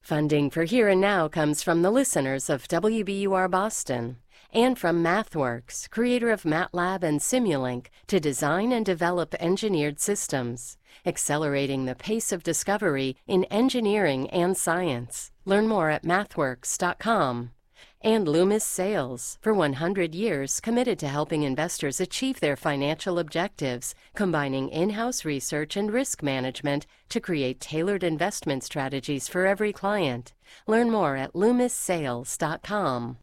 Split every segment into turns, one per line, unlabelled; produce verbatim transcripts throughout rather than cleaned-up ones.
Funding for Here and Now comes from the listeners of W B U R Boston and from MathWorks, creator of MATLAB and Simulink, to design and develop engineered systems, accelerating the pace of discovery in engineering and science. Learn more at mathworks dot com. And Loomis Sales, for one hundred years committed to helping investors achieve their financial objectives, combining in-house research and risk management to create tailored investment strategies for every client. Learn more at loomis sales dot com.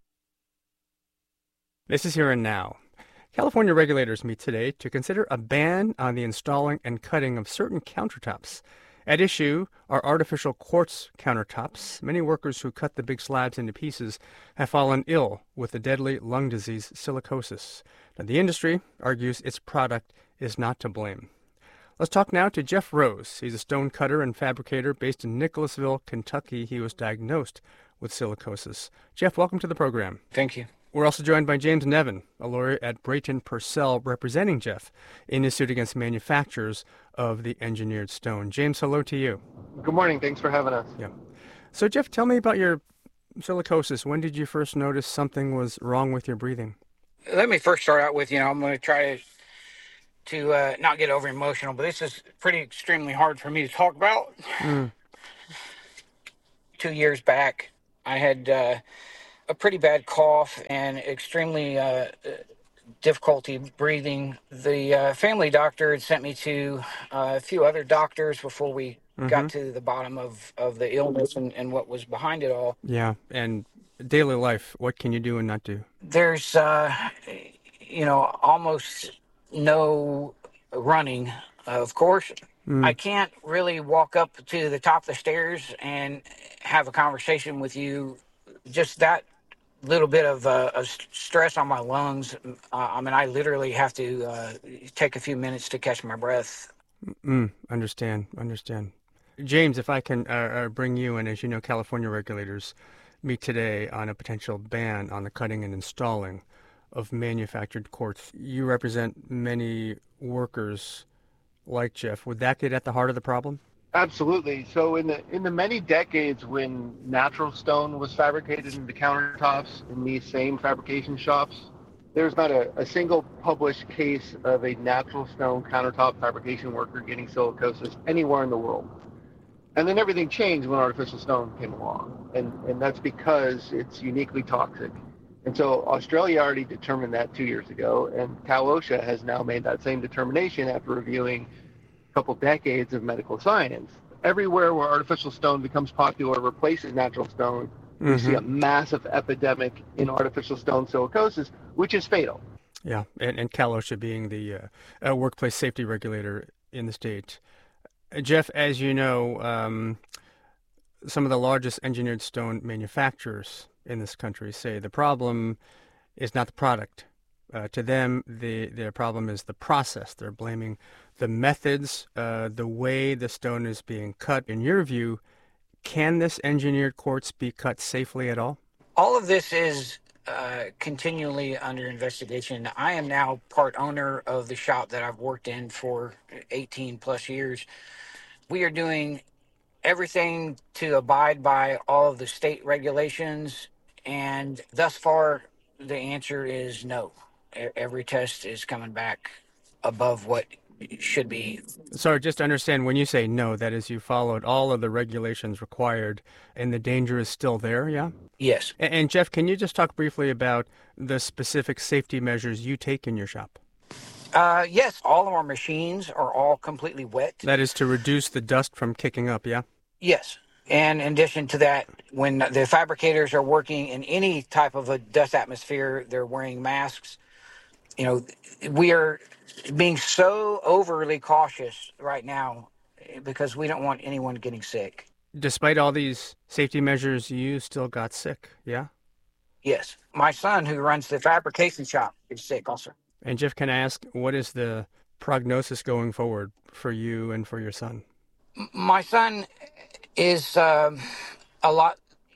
This is Here and Now. California regulators meet today to consider a ban on the installing and cutting of certain countertops. At issue are artificial quartz countertops. Many workers who cut the big slabs into pieces have fallen ill with the deadly lung disease silicosis. Now, the industry argues its product is not to blame. Let's talk now to Jeff Rose. He's a stone cutter and fabricator based in Nicholasville, Kentucky. He was diagnosed with silicosis. Jeff, welcome to the program.
Thank you.
We're also joined by James Nevin, a lawyer at Brayton Purcell, representing Jeff in his suit against manufacturers of the engineered stone. James, hello to you.
Good morning. Thanks for having us.
Yeah. So, Jeff, tell me about your silicosis. When did you first notice something was wrong with your breathing?
Let me first start out with, you know, I'm going to try to, to uh, not get over emotional, but this is pretty extremely hard for me to talk about. Mm. Two years back, I had uh, a pretty bad cough and extremely uh, difficulty breathing. The uh, family doctor had sent me to uh, a few other doctors before we mm-hmm. got to the bottom of, of the illness and, and what was behind it all.
Yeah, and daily life, what can you do and not do?
There's, uh, you know, almost no running, of course. Mm. I can't really walk up to the top of the stairs and have a conversation with you. Just that little bit of, uh, of stress on my lungs. Uh, I mean, I literally have to uh, take a few minutes to catch my breath.
Mm, understand, understand. James, if I can uh, bring you in, as you know, California regulators meet today on a potential ban on the cutting and installing of manufactured quartz. You represent many workers like Jeff. Would that get at the heart of the problem?
Absolutely. So in the in the many decades when natural stone was fabricated into countertops in these same fabrication shops, there's not a, a single published case of a natural stone countertop fabrication worker getting silicosis anywhere in the world. And then everything changed when artificial stone came along. And, and that's because it's uniquely toxic. And so Australia already determined that two years ago, and Cal OSHA has now made that same determination after reviewing couple decades of medical science. Everywhere where artificial stone becomes popular, replaces natural stone, mm-hmm. you see a massive epidemic in artificial stone silicosis, which is fatal.
Yeah, and, and Cal OSHA being the uh, uh, workplace safety regulator in the state. Uh, Jeff, as you know, um, some of the largest engineered stone manufacturers in this country say the problem is not the product. Uh, to them, the their problem is the process. They're blaming the methods, uh, the way the stone is being cut. In your view, can this engineered quartz be cut safely at all?
All of this is uh, continually under investigation. I am now part owner of the shop that I've worked in for eighteen plus years. We are doing everything to abide by all of the state regulations, and thus far, the answer is no. Every test is coming back above what it should be.
So just to understand, when you say no, that is you followed all of the regulations required and the danger is still there, yeah?
Yes.
And, and Jeff, can you just talk briefly about the specific safety measures you take in your shop?
Uh, yes, all of our machines are all completely wet.
That is to reduce the dust from kicking up, yeah?
Yes. And in addition to that, when the fabricators are working in any type of a dust atmosphere, they're wearing masks. You know, we are being so overly cautious right now because we don't want anyone getting sick.
Despite all these safety measures, you still got sick, yeah?
Yes. My son, who runs the fabrication shop, is sick also.
And Jeff, can I ask, what is the prognosis going forward for you and for your son?
My son is uh, a lot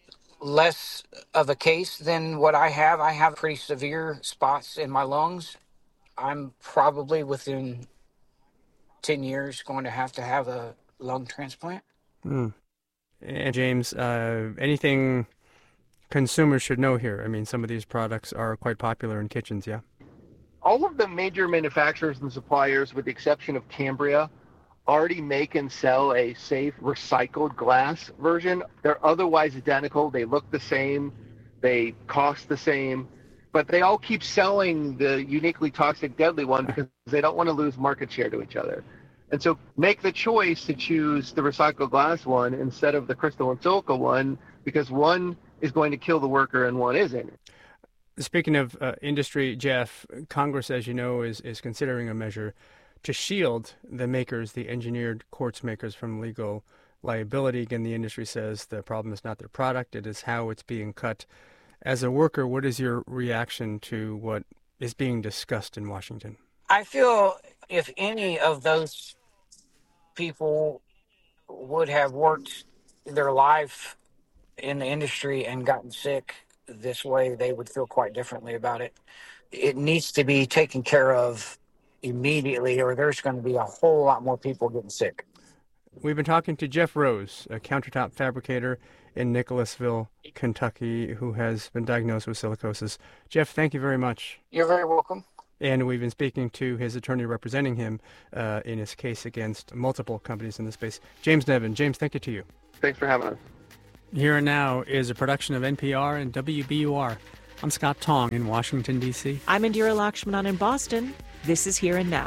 less of a case than what I have. I have pretty severe spots in my lungs. I'm probably within ten years going to have to have a lung transplant.
Mm. And James, uh, anything consumers should know here? I mean, some of these products are quite popular in kitchens, yeah?
All of the major manufacturers and suppliers, with the exception of Cambria, already make and sell a safe recycled glass version. They're otherwise identical. They look the same. They cost the same. But they all keep selling the uniquely toxic, deadly one because they don't want to lose market share to each other. And so make the choice to choose the recycled glass one instead of the crystal and silica one, because one is going to kill the worker and one isn't.
Speaking of uh, industry, Jeff, Congress, as you know, is, is considering a measure to shield the makers, the engineered quartz makers, from legal liability. Again, the industry says the problem is not their product, it is how it's being cut. As a worker, what is your reaction to what is being discussed in Washington?
I feel if any of those people would have worked their life in the industry and gotten sick this way, they would feel quite differently about it. It needs to be taken care of immediately, or there's going to be a whole lot more people getting sick.
We've been talking to Jeff Rose, a countertop fabricator in Nicholasville, Kentucky, who has been diagnosed with silicosis. Jeff, thank you very much.
You're very welcome.
And we've been speaking to his attorney representing him uh, in his case against multiple companies in the space, James Nevin. James, thank you to you.
Thanks for having us.
Here and Now is a production of N P R and W B U R. I'm Scott Tong in Washington, D C.
I'm Indira Lakshmanan in Boston. This is Here and Now.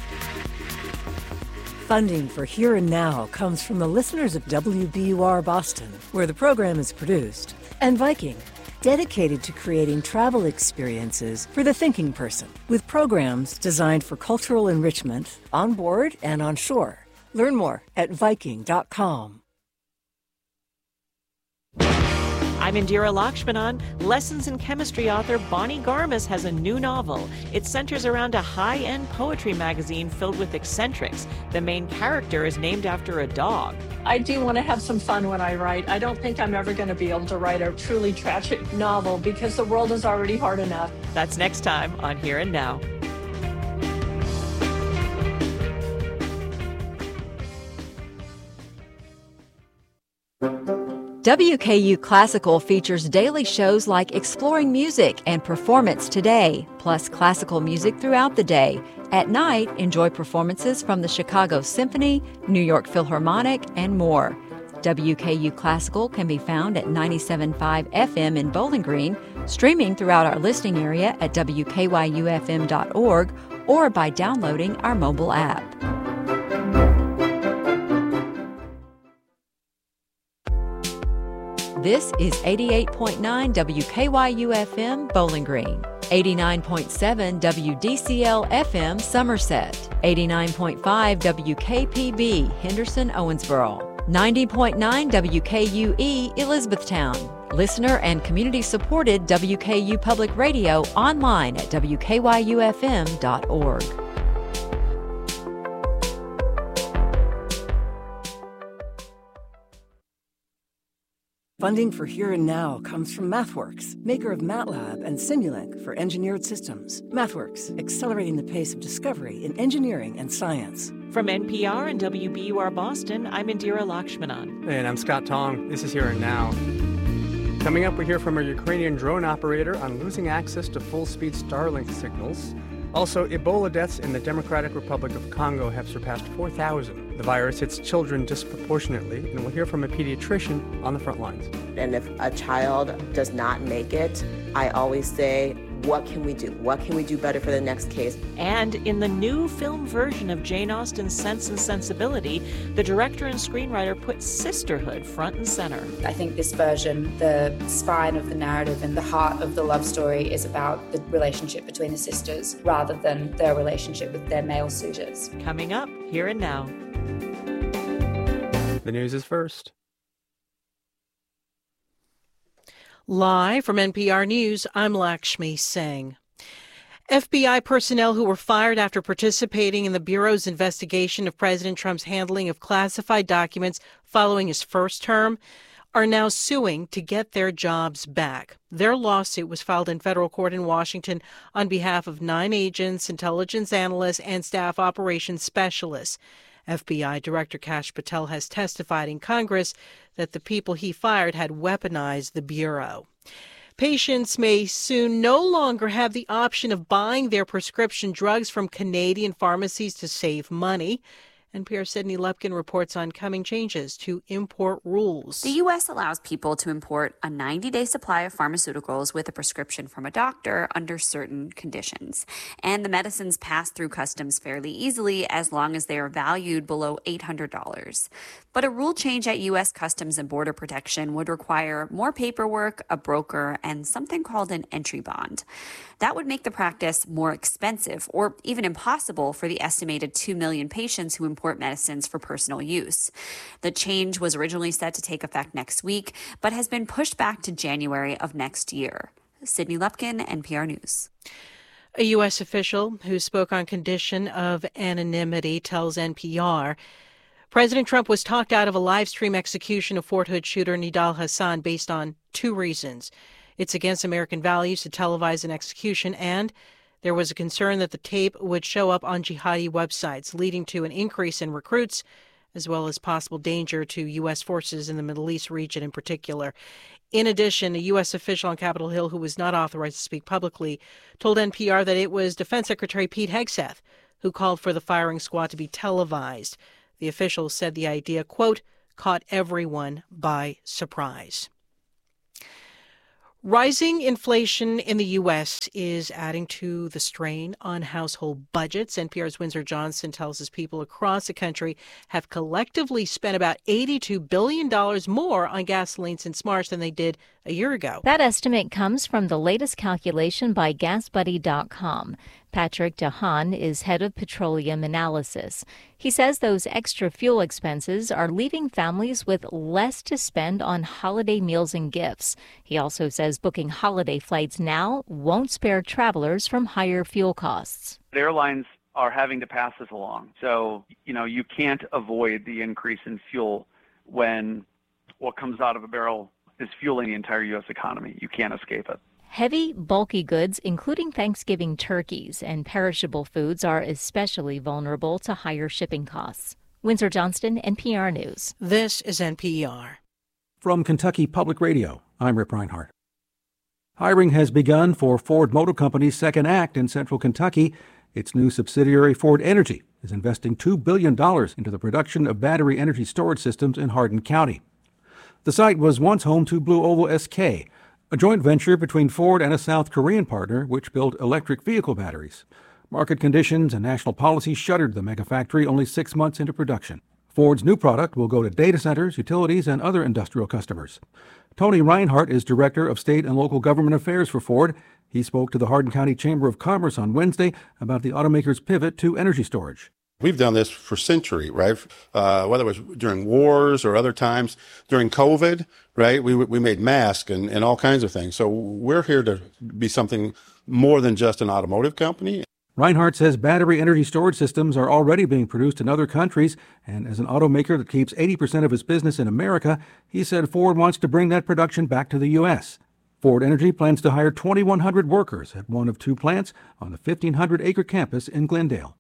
Funding for Here and Now comes from the listeners of W B U R Boston, where the program is produced, and Viking, dedicated to creating travel experiences for the thinking person, with programs designed for cultural enrichment on board and on shore. Learn more at Viking dot com.
I'm Indira Lakshmanan. Lessons in Chemistry author Bonnie Garmus has a new novel. It centers around a high-end poetry magazine filled with eccentrics. The main character is named after a dog.
I do want to have some fun when I write. I don't think I'm ever going to be able to write a truly tragic novel because the world is already hard enough.
That's next time on Here and Now.
W K U Classical features daily shows like Exploring Music and Performance Today, plus classical music throughout the day. At night, enjoy performances from the Chicago Symphony, New York Philharmonic, and more. W K U Classical can be found at ninety-seven point five F M in Bowling Green, streaming throughout our listening area at W K Y U F M dot org, or by downloading our mobile app. This is eighty-eight point nine W K Y U F M Bowling Green, eighty-nine point seven W D C L F M Somerset, eighty-nine point five W K P B Henderson Owensboro, ninety point nine W K U E Elizabethtown. Listener and community-supported W K U Public Radio online at W K Y U F M dot org.
Funding for Here and Now comes from MathWorks, maker of MATLAB and Simulink for engineered systems. MathWorks, accelerating the pace of discovery in engineering and science.
From N P R and W B U R Boston, I'm Indira Lakshmanan.
And I'm Scott Tong. This is Here and Now. Coming up, we hear from a Ukrainian drone operator on losing access to full-speed Starlink signals. Also, Ebola deaths in the Democratic Republic of Congo have surpassed four thousand. The virus hits children disproportionately, and we'll hear from a pediatrician on the front lines.
And if a child does not make it, I always say, what can we do? What can we do better for the next case?
And in the new film version of Jane Austen's Sense and Sensibility, the director and screenwriter put sisterhood front and center.
I think this version, the spine of the narrative and the heart of the love story is about the relationship between the sisters rather than their relationship with their male suitors.
Coming up, Here and Now.
The news is first.
Live from N P R News, I'm Lakshmi Singh. F B I personnel who were fired after participating in the Bureau's investigation of President Trump's handling of classified documents following his first term are now suing to get their jobs back. Their lawsuit was filed in federal court in Washington on behalf of nine agents, intelligence analysts, and staff operations specialists. F B I Director Kash Patel has testified in Congress that the people he fired had weaponized the Bureau. Patients may soon no longer have the option of buying their prescription drugs from Canadian pharmacies to save money. N P R's Sydney Lupkin reports on coming changes to import rules.
The U S allows people to import a ninety-day supply of pharmaceuticals with a prescription from a doctor under certain conditions. And the medicines pass through customs fairly easily as long as they are valued below eight hundred dollars. But a rule change at U S Customs and Border Protection would require more paperwork, a broker, and something called an entry bond. That would make the practice more expensive or even impossible for the estimated two million patients who import medicines for personal use. The change was originally set to take effect next week, but has been pushed back to January of next year. Sydney Lupkin, N P R News.
A U S official who spoke on condition of anonymity tells N P R President Trump was talked out of a live stream execution of Fort Hood shooter Nidal Hasan based on two reasons. It's against American values to televise an execution, and there was a concern that the tape would show up on jihadi websites, leading to an increase in recruits, as well as possible danger to U S forces in the Middle East region in particular. In addition, a U S official on Capitol Hill who was not authorized to speak publicly told N P R that it was Defense Secretary Pete Hegseth who called for the firing squad to be televised. The official said the idea, quote, caught everyone by surprise. Rising inflation in the U S is adding to the strain on household budgets. N P R's Windsor Johnson tells us people across the country have collectively spent about eighty-two billion dollars more on gasoline since March than they did a year ago.
That estimate comes from the latest calculation by gas buddy dot com. Patrick DeHaan is head of petroleum analysis. He says those extra fuel expenses are leaving families with less to spend on holiday meals and gifts. He also says booking holiday flights now won't spare travelers from higher fuel costs.
The airlines are having to pass this along. So, you know, you can't avoid the increase in fuel when what comes out of a barrel is fueling the entire U S economy. You can't escape it.
Heavy, bulky goods, including Thanksgiving turkeys and perishable foods, are especially vulnerable to higher shipping costs. Windsor Johnston, N P R News.
This is N P R.
From Kentucky Public Radio, I'm Rip Reinhardt. Hiring has begun for Ford Motor Company's second act in central Kentucky. Its new subsidiary, Ford Energy, is investing two billion dollars into the production of battery energy storage systems in Hardin County. The site was once home to Blue Oval S K, a joint venture between Ford and a South Korean partner which built electric vehicle batteries. Market conditions and national policy shuttered the mega factory only six months into production. Ford's new product will go to data centers, utilities, and other industrial customers. Tony Reinhardt is Director of State and Local Government Affairs for Ford. He spoke to the Hardin County Chamber of Commerce on Wednesday about the automaker's pivot to energy storage.
We've done this for centuries, right? Uh, whether it was during wars or other times, during COVID, right? We we made masks and, and all kinds of things. So we're here to be something more than just an automotive company.
Reinhardt says battery energy storage systems are already being produced in other countries, and as an automaker that keeps eighty percent of his business in America, he said Ford wants to bring that production back to the U S. Ford Energy plans to hire twenty-one hundred workers at one of two plants on the fifteen hundred acre campus in Glendale.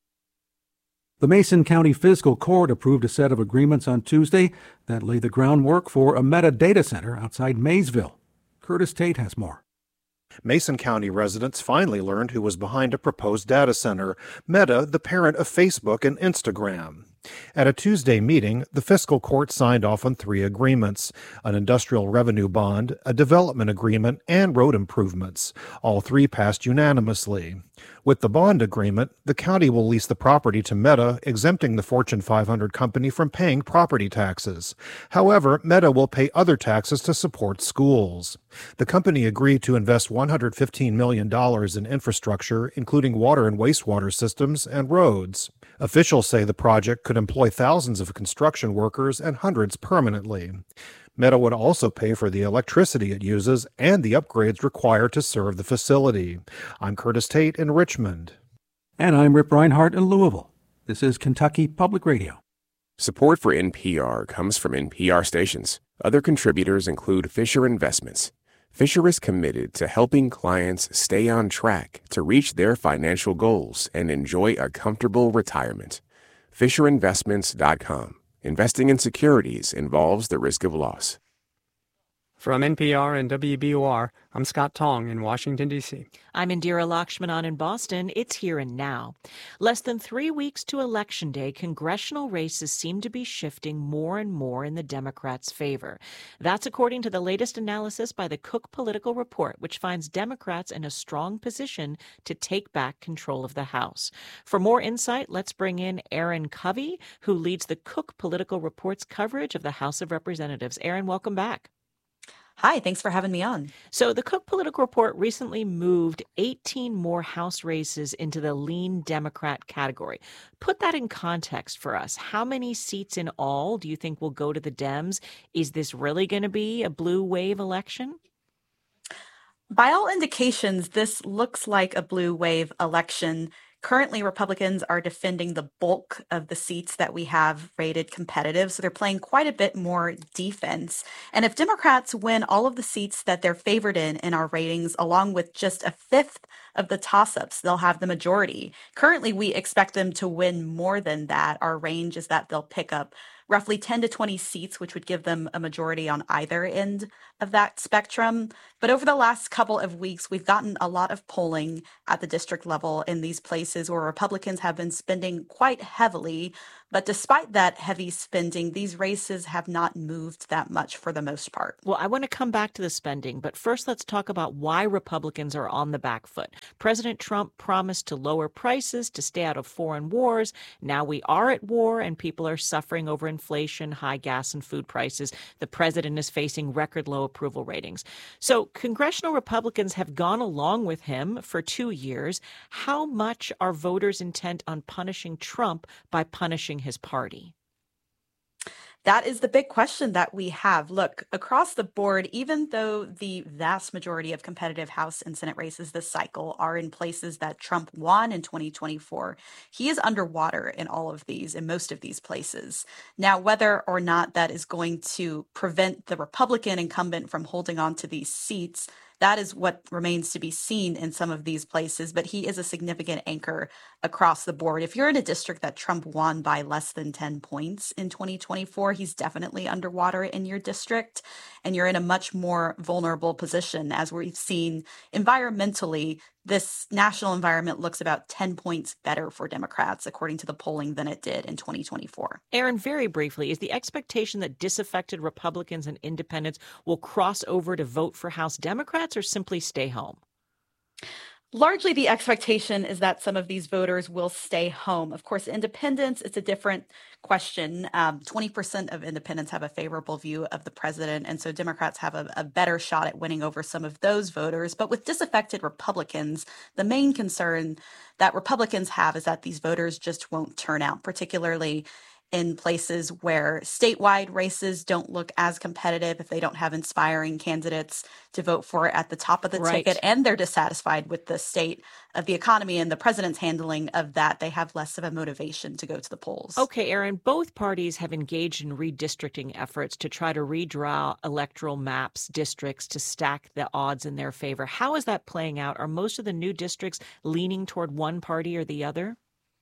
The Mason County Fiscal Court approved a set of agreements on Tuesday that lay the groundwork for a Meta data center outside Maysville. Curtis Tate has more.
Mason County residents finally learned who was behind a proposed data center, Meta, the parent of Facebook and Instagram. At a Tuesday meeting, the fiscal court signed off on three agreements: an industrial revenue bond, a development agreement, and road improvements. All three passed unanimously. With the bond agreement, the county will lease the property to Meta, exempting the Fortune five hundred company from paying property taxes. However, Meta will pay other taxes to support schools. The company agreed to invest one hundred fifteen million dollars in infrastructure, including water and wastewater systems and roads. Officials say the project could employ thousands of construction workers and hundreds permanently. Meta would also pay for the electricity it uses and the upgrades required to serve the facility. I'm Curtis Tate in Richmond.
And I'm Rip Reinhardt in Louisville. This is Kentucky Public Radio.
Support for N P R comes from N P R stations. Other contributors include Fisher Investments. Fisher is committed to helping clients stay on track to reach their financial goals and enjoy a comfortable retirement. Fisher Investments dot com. Investing in securities involves the risk of loss.
From N P R and W B U R, I'm Scott Tong in Washington, D C
I'm Indira Lakshmanan in Boston. It's Here and Now. Less than three weeks to Election Day, congressional races seem to be shifting more and more in the Democrats' favor. That's according to the latest analysis by the Cook Political Report, which finds Democrats in a strong position to take back control of the House. For more insight, let's bring in Erin Covey, who leads the Cook Political Report's coverage of the House of Representatives. Erin, welcome back.
Hi, thanks for having me on.
So the Cook Political Report recently moved eighteen more House races into the lean Democrat category. Put that in context for us. How many seats in all do you think will go to the Dems? Is this really going to be a blue wave election?
By all indications, this looks like a blue wave election. Currently, Republicans are defending the bulk of the seats that we have rated competitive, so they're playing quite a bit more defense. And if Democrats win all of the seats that they're favored in in our ratings, along with just a fifth of the toss-ups, they'll have the majority. Currently, we expect them to win more than that. Our range is that they'll pick up roughly ten to twenty seats, which would give them a majority on either end of that spectrum. But over the last couple of weeks, we've gotten a lot of polling at the district level in these places where Republicans have been spending quite heavily. But despite that heavy spending, these races have not moved that much for the most part.
Well, I want to come back to the spending, but first let's talk about why Republicans are on the back foot. President Trump promised to lower prices, to stay out of foreign wars. Now we are at war and people are suffering over inflation, high gas and food prices. The president is facing record low approval ratings. So congressional Republicans have gone along with him for two years. How much are voters intent on punishing Trump by punishing his party?
That is the big question that we have. Look, across the board, even though the vast majority of competitive House and Senate races this cycle are in places that Trump won in twenty twenty-four, he is underwater in all of these, in most of these places. Now, whether or not that is going to prevent the Republican incumbent from holding on to these seats, that is what remains to be seen in some of these places, but he is a significant anchor across the board. If you're in a district that Trump won by less than ten points in twenty twenty-four, he's definitely underwater in your district, and you're in a much more vulnerable position. As we've seen environmentally, this national environment looks about ten points better for Democrats, according to the polling, than it did in twenty twenty-four.
Erin, very briefly, is the expectation that disaffected Republicans and independents will cross over to vote for House Democrats or simply stay home?
Largely, the expectation is that some of these voters will stay home. Of course, independents, it's a different question. Um, twenty percent of independents have a favorable view of the president, and so Democrats have a, a better shot at winning over some of those voters. But with disaffected Republicans, the main concern that Republicans have is that these voters just won't turn out, particularly in places where statewide races don't look as competitive, if they don't have inspiring candidates to vote for at the top of the
Right.
ticket, and they're dissatisfied with the state of the economy and the president's handling of that, they have less of a motivation to go to the polls.
Okay, Erin, both parties have engaged in redistricting efforts to try to redraw electoral maps, districts to stack the odds in their favor. How is that playing out? Are most of the new districts leaning toward one party or the other?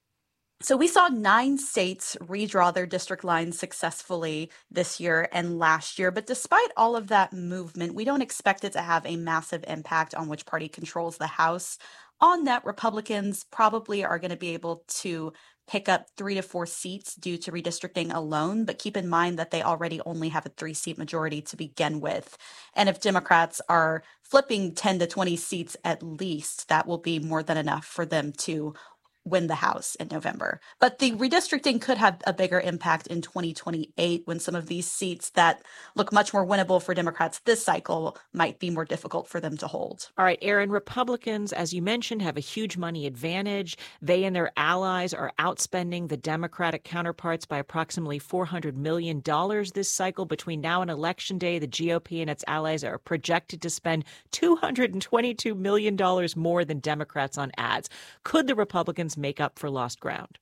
So we saw nine states redraw their district lines successfully this year and last year. But despite all of that movement, we don't expect it to have a massive impact on which party controls the House. On that, Republicans probably are going to be able to pick up three to four seats due to redistricting alone. But keep in mind that they already only have a three-seat majority to begin with. And if Democrats are flipping ten to twenty seats at least, that will be more than enough for them to win the House in November. But the redistricting could have a bigger impact in twenty twenty-eight when some of these seats that look much more winnable for Democrats this cycle might be more difficult for them to hold.
All right, Erin, Republicans, as you mentioned, have a huge money advantage. They and their allies are outspending the Democratic counterparts by approximately four hundred million dollars this cycle. Between now and Election Day, the G O P and its allies are projected to spend two hundred twenty-two million dollars more than Democrats on ads. Could the Republicans make up for lost ground?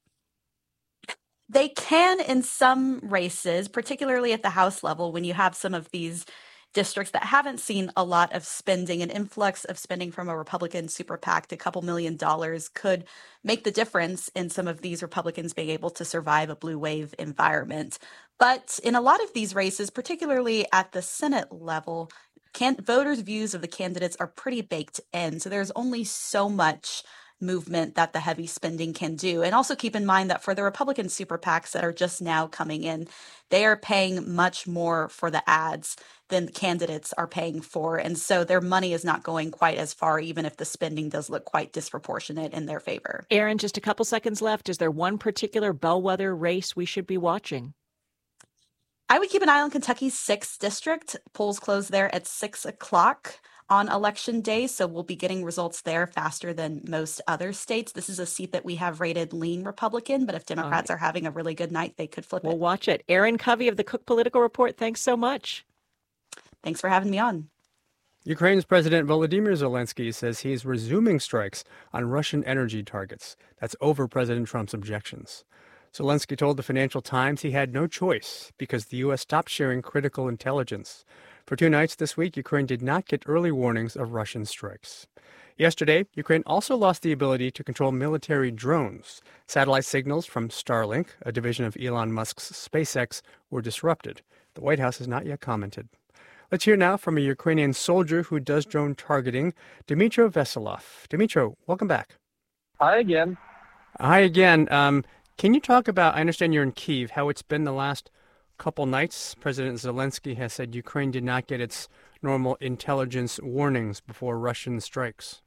They can in some races, particularly at the House level, when you have some of these districts that haven't seen a lot of spending. An influx of spending from a Republican super PAC, a couple million dollars, could make the difference in some of these Republicans being able to survive a blue wave environment. But in a lot of these races, particularly at the Senate level, can, voters' views of the candidates are pretty baked in. So there's only so much movement that the heavy spending can do. And also keep in mind that for the Republican super PACs that are just now coming in, they are paying much more for the ads than the candidates are paying for. And so their money is not going quite as far, even if the spending does look quite disproportionate in their favor.
Erin, just a couple seconds left. Is there one particular bellwether race we should be watching?
I would keep an eye on Kentucky's sixth district. Polls close there at six o'clock on election day, so we'll be getting results there faster than most other states. This is a seat that we have rated lean Republican, but if Democrats right. are having a really good night, they could flip
we'll
it.
We'll watch it. Erin Covey of the Cook Political Report, thanks so much.
Thanks for having me on.
Ukraine's President Volodymyr Zelensky says he's resuming strikes on Russian energy targets. That's over President Trump's objections. Zelensky told the Financial Times he had no choice because the U S stopped sharing critical intelligence. For two nights this week, Ukraine did not get early warnings of Russian strikes. Yesterday, Ukraine also lost the ability to control military drones. Satellite signals from Starlink, a division of Elon Musk's SpaceX, were disrupted. The White House has not yet commented. Let's hear now from a Ukrainian soldier who does drone targeting, Dmytro Veselov. Dmytro, welcome back.
Hi again.
Hi again. Um, can you talk about, I understand you're in Kyiv, how it's been the last couple nights? President Zelensky has said Ukraine did not get its normal intelligence warnings before Russian strikes.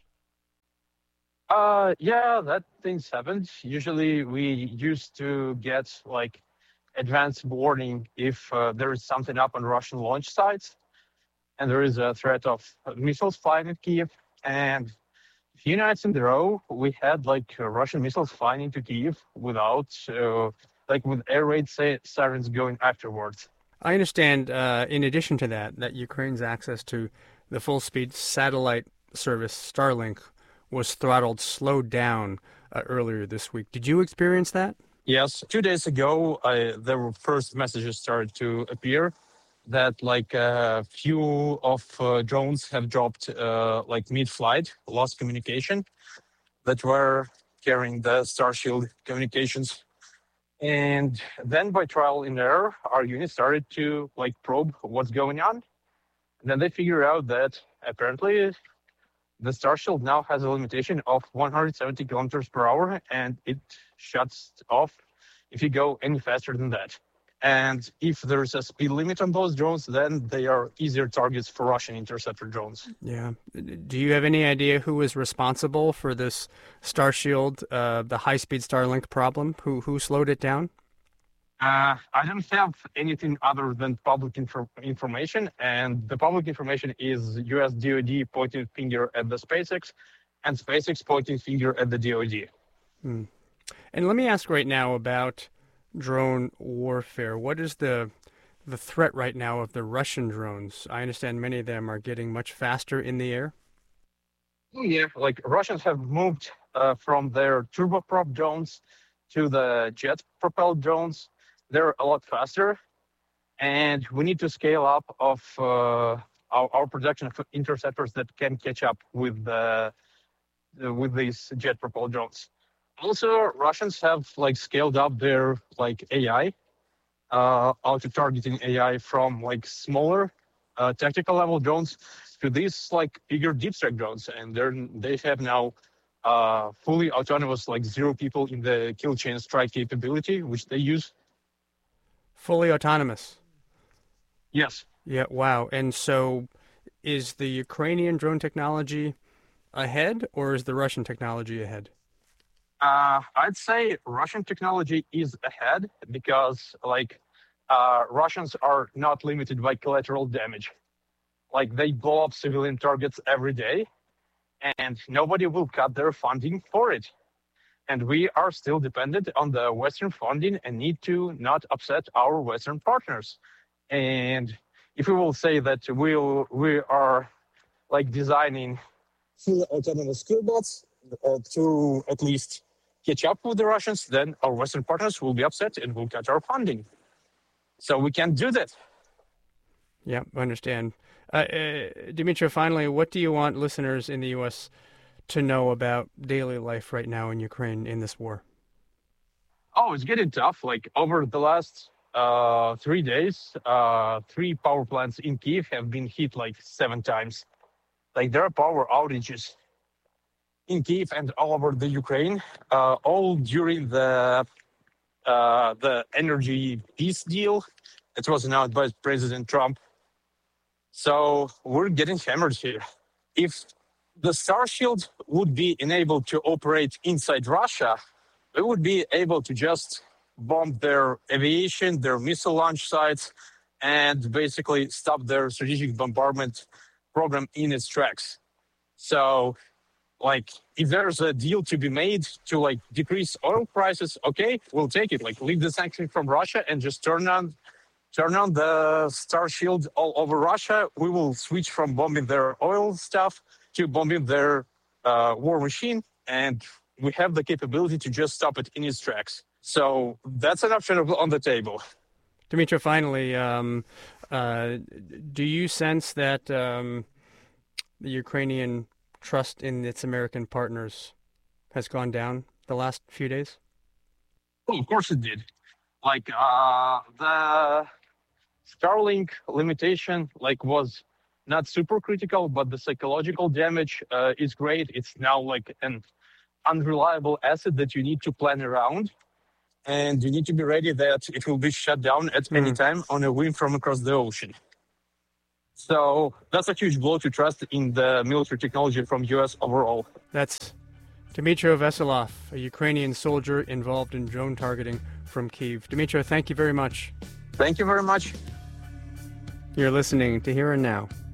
Uh, yeah, that things happened. Usually we used to get like advanced warning if uh, there is something up on Russian launch sites and there is a threat of missiles flying at Kyiv. And a few nights in a row, we had like uh, Russian missiles flying into Kyiv without uh, like with air raid sirens going afterwards.
I understand, uh, in addition to that, that Ukraine's access to the full-speed satellite service Starlink was throttled, slowed down uh, earlier this week. Did you experience that?
Yes. Two days ago, I, there were first messages started to appear that like a few of uh, drones have dropped uh, like mid-flight, lost communication, that were carrying the Starshield communications. And then by trial and error, our unit started to like probe what's going on. And then they figured out that apparently the Starshield now has a limitation of one hundred seventy kilometers per hour, and it shuts off if you go any faster than that. And if there's a speed limit on those drones, then they are easier targets for Russian interceptor drones.
Yeah. Do you have any idea who is responsible for this Starshield, uh, the high-speed Starlink problem? Who who slowed it down?
Uh, I don't have anything other than public infor- information, and the public information is U S D O D pointing finger at the SpaceX, and SpaceX pointing finger at the D O D.
Hmm. And let me ask right now about drone warfare. What is the the threat right now of the Russian drones? I understand many of them are getting much faster in the air.
Yeah, like Russians have moved uh, from their turboprop drones to the jet-propelled drones. They're a lot faster, and we need to scale up of uh, our, our production of interceptors that can catch up with the with these jet-propelled drones. Also, Russians have like scaled up their like A I, uh, auto-targeting A I from like smaller uh, tactical level drones to these like bigger deep strike drones, and they're they have now uh, fully autonomous like zero people in the kill chain strike capability, which they use.
Fully autonomous.
Yes.
Yeah. Wow. And so, is the Ukrainian drone technology ahead, or is the Russian technology ahead?
Uh, I'd say Russian technology is ahead because, like, uh, Russians are not limited by collateral damage. Like, they blow up civilian targets every day, and nobody will cut their funding for it. And we are still dependent on the Western funding and need to not upset our Western partners. And if we will say that we'll, we are, like, designing fully autonomous killbots uh, to at least catch up with the Russians, then our Western partners will be upset and will cut our funding. So we can't do that.
Yeah, I understand. Uh, uh, Dmytro, finally, what do you want listeners in the U S to know about daily life right now in Ukraine in this war?
Oh, it's getting tough. Like over the last uh, three days, uh, three power plants in Kyiv have been hit like seven times. Like there are power outages in Kyiv and all over the Ukraine, uh, all during the uh, the energy peace deal that was announced by President Trump. So we're getting hammered here. If the Star Shield would be enabled to operate inside Russia, we would be able to just bomb their aviation, their missile launch sites, and basically stop their strategic bombardment program in its tracks. So, like, if there's a deal to be made to, like, decrease oil prices, okay, we'll take it. Like, leave the sanction from Russia and just turn on turn on the Star Shield all over Russia. We will switch from bombing their oil stuff to bombing their uh, war machine, and we have the capability to just stop it in its tracks. So that's an option on the table.
Dmytro, finally, um, uh, do you sense that um, the Ukrainian trust in its American partners has gone down the last few days?
Well, of course it did. Like uh, the Starlink limitation, like, was not super critical, but the psychological damage uh, is great. It's now like an unreliable asset that you need to plan around, and you need to be ready that it will be shut down at mm. any time on a whim from across the ocean. So that's a huge blow to trust in the military technology from U S overall.
That's Dmytro Veselov, a Ukrainian soldier involved in drone targeting from Kyiv. Dmytro, thank you very much.
Thank you very much.
You're listening to Here and Now.